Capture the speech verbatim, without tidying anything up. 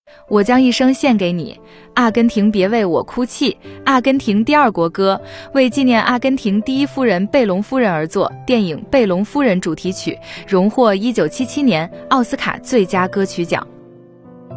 我将一生献给你，阿根廷别为我哭泣，阿根廷第二国歌，为纪念阿根廷第一夫人贝隆夫人而作，电影《贝隆夫人》主题曲，荣获一九七七年奥斯卡最佳歌曲奖。